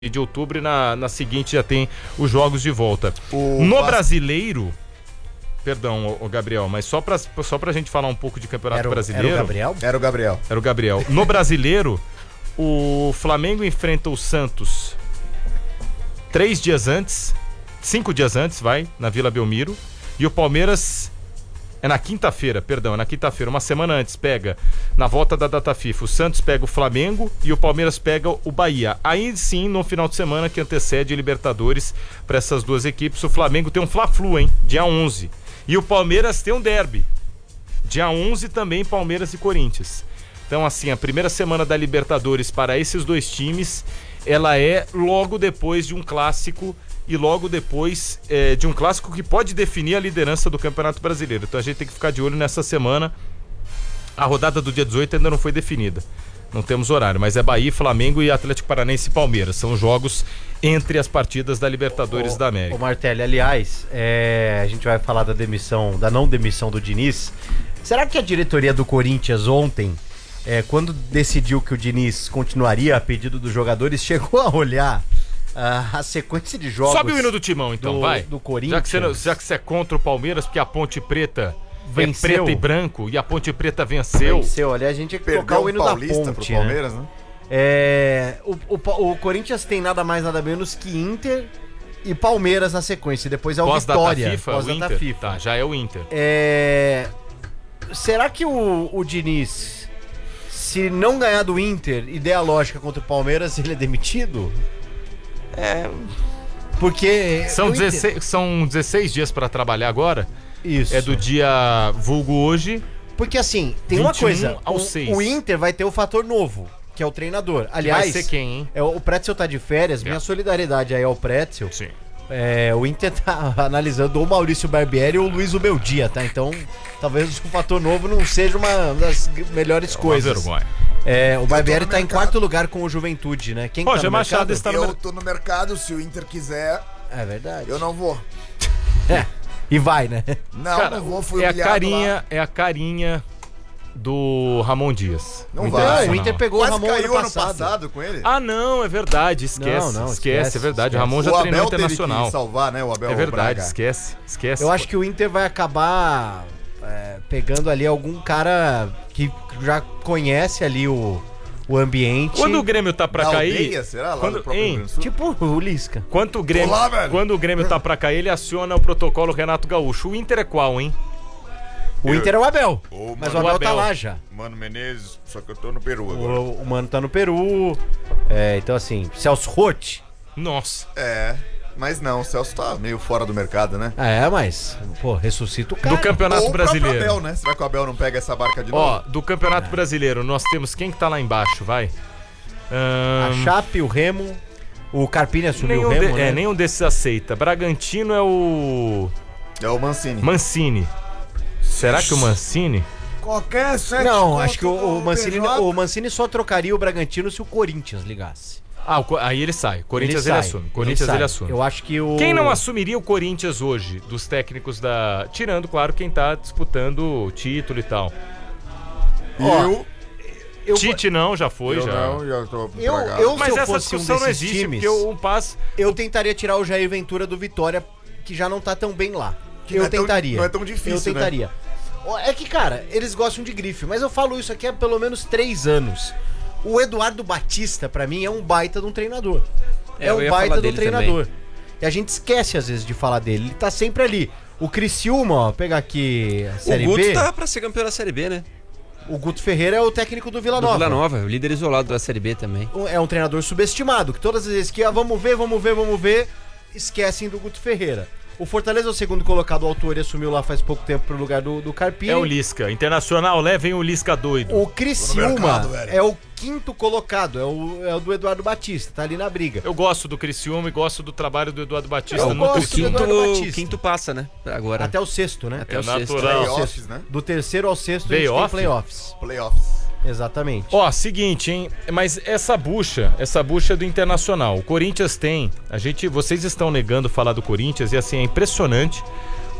de outubro e na seguinte já tem os jogos de volta. Brasileiro, perdão, o Gabriel, mas só pra gente falar um pouco de Campeonato Brasileiro. Era o Gabriel? Era o Gabriel. No Brasileiro, o Flamengo enfrenta o Santos 5 dias antes, na Vila Belmiro, e o Palmeiras é na quinta-feira, uma semana antes, pega, na volta da data FIFA, o Santos pega o Flamengo e o Palmeiras pega o Bahia. Aí sim, no final de semana que antecede Libertadores para essas duas equipes, o Flamengo tem um Fla-Flu, dia 11. E o Palmeiras tem um derby. Dia 11 também, Palmeiras e Corinthians. Então, assim, a primeira semana da Libertadores para esses dois times, ela é logo depois de um clássico e logo depois de um clássico que pode definir a liderança do Campeonato Brasileiro. Então a gente tem que ficar de olho nessa semana. A rodada do dia 18 ainda não foi definida. Não temos horário, mas é Bahia, Flamengo e Atlético Paranaense e Palmeiras. São jogos entre as partidas da Libertadores da América. Ô Martelli, aliás, a gente vai falar da não demissão do Diniz. Será que a diretoria do Corinthians ontem, quando decidiu que o Diniz continuaria a pedido dos jogadores, chegou a olhar a sequência de jogos? Sobe o hino do Timão, então, vai. Do Corinthians. Já que você é contra o Palmeiras, porque a Ponte Preta venceu. É preta e branco, e a Ponte Preta venceu. Aliás, a gente tinha que tocar o hino da Ponte, pro Palmeiras, né? O Corinthians tem nada mais, nada menos que Inter e Palmeiras na sequência. Depois é o Vitória. Pós-data FIFA. Tá, já é o Inter. Será que o Diniz, se não ganhar do Inter e der a lógica contra o Palmeiras, ele é demitido? Porque são 16 dias pra trabalhar agora. Isso. É do dia vulgo hoje. Porque assim, tem uma coisa, ao 6. O Inter vai ter o fator novo, que é o treinador. Aliás, vai ser quem, hein? O Pretzel tá de férias, minha solidariedade aí ao Pretzel. Sim. O Inter tá analisando ou o Maurício Barbieri ou o Luiz Ubeldia, tá? Então, talvez o fator novo não seja uma das melhores coisas. Vergonha. O Barbieri tá em quarto lugar com o Juventude, né? Quem Roger tá no Machado mercado? está Eu tô no mercado, se o Inter quiser, É verdade. eu não vou. E vai, né? Não, Cara, não vou, fui é humilhado a carinha do Ramon Dias. Não O vai. Internacional. O Inter pegou Quase o Ramon caiu ano passado. com ele. Ah, não, é verdade, esquece. Não, esquece, é verdade. esquece. O Ramon já o treinou Abel Internacional. teve que salvar, né, o Abel É verdade, Braga. esquece. Eu acho que o Inter vai acabar pegando ali algum cara que já conhece ali o ambiente. Quando o Grêmio tá pra Da cair... aldeia, será? Lá do próprio Rio Grande do Sul? Tipo o Lisca. Quando o Grêmio tá pra cair, ele aciona o protocolo Renato Gaúcho. O Inter é qual, hein? O Inter é o Abel. Mas o Abel tá Abel. lá já. Mano Menezes, só que eu tô no Peru agora. O Mano tá no Peru. Então assim, Celso Roth. Nossa. Mas não, o Celso tá meio fora do mercado, né? Mas, ressuscita o cara. Do Campeonato Ou o próprio Brasileiro. Abel, né? Será que o Abel não pega essa barca de novo? Ó, do Campeonato Brasileiro, nós temos quem que tá lá embaixo, vai? A Chape, o Remo. O Carpini assumiu o Remo, né? Nenhum desses aceita. Bragantino é o... É o Mancini. Mancini. Será que o Mancini... Qualquer sete Não, acho que o Mancini só trocaria o Bragantino se o Corinthians ligasse. Aí ele sai. Corinthians ele assume. Ele assume. Eu acho que Quem não assumiria o Corinthians hoje, dos técnicos da... Tirando, claro, quem tá disputando o título e tal. Tite não, já foi, Eu já. não, já tô Mas se eu essa fosse discussão não desses existe, times, porque o Paz... eu tentaria tirar o Jair Ventura do Vitória, que já não tá tão bem lá. Não é tão difícil, Eu tentaria. É que, cara, eles gostam de grife, mas eu falo isso aqui há pelo menos 3 anos. O Eduardo Batista, pra mim, é um baita de um treinador. É um baita de um treinador. Também. E a gente esquece, às vezes, de falar dele. Ele tá sempre ali. O Criciúma, ó, pegar aqui a Série B... O Guto tá pra ser campeão da Série B, né? O Guto Ferreira é o técnico do Vila Nova. Do Vila Nova, o líder isolado da Série B também. É um treinador subestimado, que todas as vezes que vamos ver, esquecem do Guto Ferreira. O Fortaleza é o segundo colocado, o Autori assumiu lá faz pouco tempo pro lugar do Carpini. É o Lisca. Internacional, levem o Lisca doido. O Criciúma é o quinto colocado, é o do Eduardo Batista, tá ali na briga. Eu gosto do Criciúma e gosto do trabalho do Eduardo Batista. Eu gosto do Eduardo Batista. O quinto passa, né? Agora. Até o sexto, né? Até o sexto. Playoffs, né? Do terceiro ao sexto a gente tem playoffs. Playoffs. Exatamente. Ó, seguinte, hein? Mas essa bucha é do Internacional. O Corinthians tem. Vocês estão negando falar do Corinthians e assim, é impressionante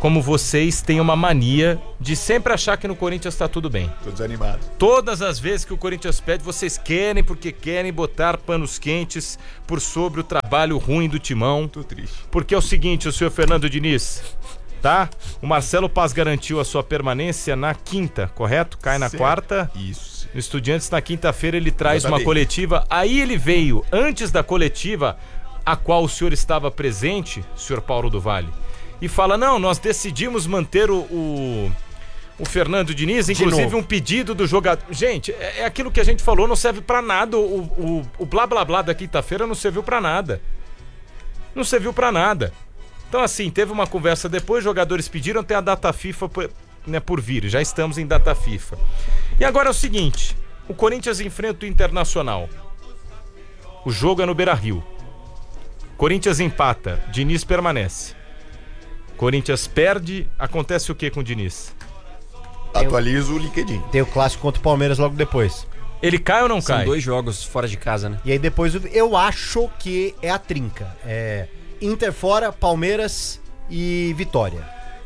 como vocês têm uma mania de sempre achar que no Corinthians tá tudo bem. Tô desanimado. Todas as vezes que o Corinthians pede, vocês querem porque querem botar panos quentes por sobre o trabalho ruim do Timão. Tô triste. Porque é o seguinte, o senhor Fernando Diniz, tá? O Marcelo Paz garantiu a sua permanência na quinta, correto? Cai na quarta. Isso. No Estudiantes, na quinta-feira, ele traz uma coletiva. Aí ele veio, antes da coletiva, a qual o senhor estava presente, senhor Paulo do Vale, e fala, não, nós decidimos manter o Fernando Diniz, inclusive um pedido do jogador. Gente, é aquilo que a gente falou, não serve pra nada. O blá blá blá da quinta-feira não serviu pra nada. Não serviu pra nada. Então, assim, teve uma conversa depois, os jogadores pediram, tem a data FIFA por vir, já estamos em data FIFA. E agora é o seguinte, o Corinthians enfrenta o Internacional. O jogo é no Beira-Rio. Corinthians empata, Diniz permanece. Corinthians perde, acontece o que com o Diniz? Atualiza o LinkedIn. Tem o clássico contra o Palmeiras logo depois. Ele cai ou não cai? São 2 jogos fora de casa, né? E aí depois eu acho que é a trinca. É Inter fora, Palmeiras e Vitória.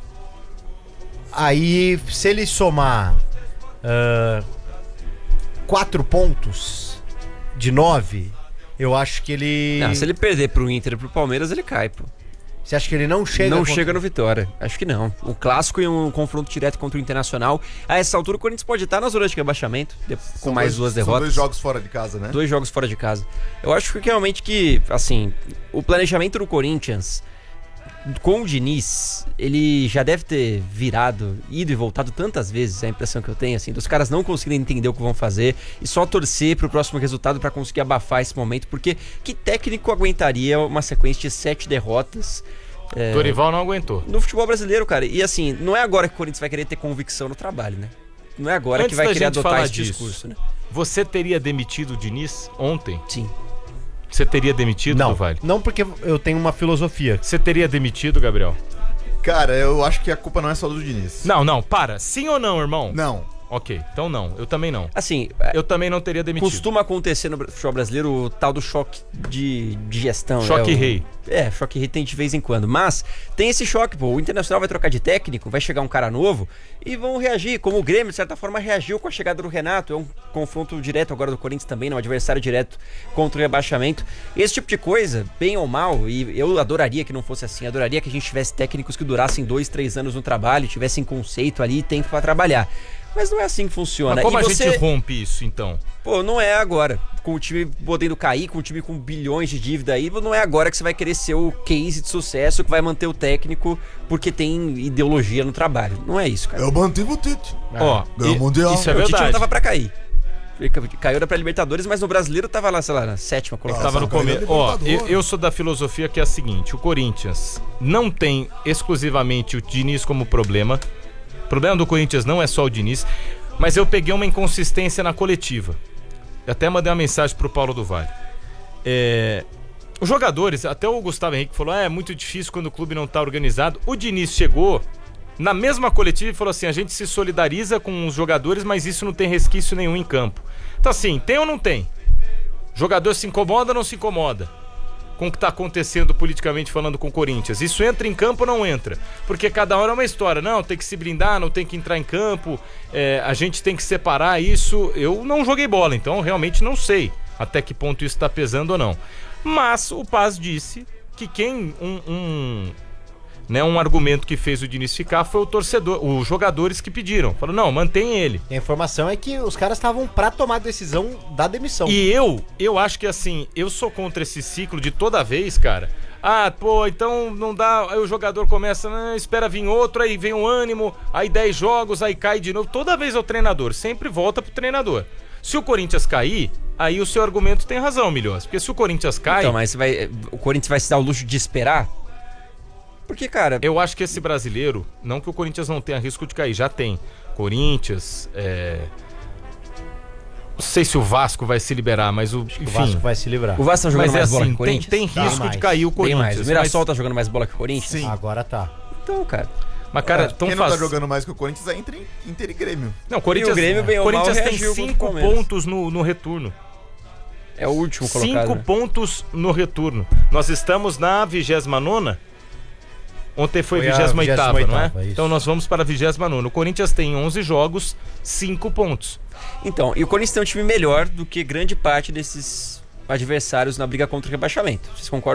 Aí, se ele somar 4 pontos de 9, eu acho que ele... Não, se ele perder pro Inter e pro Palmeiras, ele cai, pô. Você acha que ele não chega? Não chega no Vitória. Acho que não. O clássico e um confronto direto contra o Internacional. A essa altura o Corinthians pode estar na zona de rebaixamento, com mais 2 derrotas. São 2 jogos fora de casa, né? 2 jogos fora de casa. Eu acho que realmente que, assim, o planejamento do Corinthians com o Diniz, ele já deve ter ido e voltado tantas vezes, é a impressão que eu tenho, assim, dos caras não conseguirem entender o que vão fazer e só torcer pro próximo resultado pra conseguir abafar esse momento, porque que técnico aguentaria uma sequência de 7 derrotas? Dorival não aguentou. No futebol brasileiro, cara. E assim, não é agora que o Corinthians vai querer ter convicção no trabalho, né? Não é agora Antes que vai da querer gente adotar falar esse disso, discurso, né? Você teria demitido o Diniz ontem? Sim. Você teria demitido, Não, do Vale? não, porque eu tenho uma filosofia. Você teria demitido, Gabriel? Cara, eu acho que a culpa não é só do Diniz. Não, para. Sim ou não, irmão? Não. Ok, então não. Eu também não. Assim, Eu também não teria demitido. costuma acontecer no futebol brasileiro o tal do choque de gestão. Choque né? rei. Choque rei tem de vez em quando. Mas tem esse choque, pô. O Internacional vai trocar de técnico, vai chegar um cara novo e vão reagir. Como o Grêmio, de certa forma, reagiu com a chegada do Renato. É um confronto direto agora do Corinthians também, né? Um adversário direto contra o rebaixamento. Esse tipo de coisa, bem ou mal, e eu adoraria que não fosse assim. Adoraria que a gente tivesse técnicos que durassem 2, 3 anos no trabalho, tivessem conceito ali e tempo pra trabalhar. Mas não é assim que funciona. Mas como e a gente rompe isso, então? Pô, não é agora. Com o time podendo cair, com o time com bilhões de dívida aí, não é agora que você vai querer ser o case de sucesso que vai manter o técnico porque tem ideologia no trabalho. Não é isso, cara. Eu mantive o Tite. Ó, Ganhou o Mundial. isso é O Tite verdade. não tava pra cair. Ele caiu da pré-Libertadores, mas no Brasileiro tava lá, sei lá, na 7ª colocação. Tava no começo. Ó, eu sou da filosofia que é a seguinte: o Corinthians não tem exclusivamente o Diniz como problema. O problema do Corinthians não é só o Diniz, mas eu peguei uma inconsistência na coletiva. Eu até mandei uma mensagem pro Paulo do Vale. Os jogadores, até o Gustavo Henrique falou, é muito difícil quando o clube não tá organizado. O Diniz chegou na mesma coletiva e falou assim, a gente se solidariza com os jogadores, mas isso não tem resquício nenhum em campo. Então assim, tem ou não tem? O jogador se incomoda ou não se incomoda com o que tá acontecendo politicamente falando com o Corinthians? Isso entra em campo ou não entra? Porque cada hora é uma história. Não, tem que se blindar, não tem que entrar em campo, a gente tem que separar isso. Eu não joguei bola, então realmente não sei até que ponto isso tá pesando ou não. Mas o Paz disse que um argumento que fez o Diniz ficar foi o torcedor, os jogadores que pediram. Falaram, não, mantém ele. A informação é que os caras estavam pra tomar a decisão da demissão. E eu acho que assim, eu sou contra esse ciclo de toda vez, cara. Ah, pô, então não dá, aí o jogador começa, espera vir outro, aí vem um ânimo, aí 10 jogos, aí cai de novo. Toda vez é o treinador, sempre volta pro treinador. Se o Corinthians cair, aí o seu argumento tem razão, Milhões. Porque se o Corinthians cai... Então, mas o Corinthians vai se dar o luxo de esperar? Porque, cara... Eu acho que esse brasileiro, não que o Corinthians não tenha risco de cair, já tem. Corinthians, não sei se o Vasco vai se liberar, mas enfim. O Vasco vai se livrar. O Vasco tá jogando mais bola que o Corinthians? Tem risco de cair o Corinthians. Tem mais. O Mirassol tá jogando mais bola que o Corinthians? Sim. Agora tá. Então, cara... Mas, cara, Quem não tá jogando mais que o Corinthians é Inter e Grêmio. Não, Corinthians, E o Grêmio, bem ou mal, Corinthians tem reagiu contra o 5 Palmeiras. pontos no retorno. É o último colocado. 5 né? pontos no retorno. Nós estamos na 29ª. Ontem foi Foi a 28ª, não é? 28ª, isso. Então nós vamos para a 29ª. O Corinthians tem 11 jogos, 5 pontos. Então, e o Corinthians tem um time melhor do que grande parte desses adversários na briga contra o rebaixamento. Vocês concordam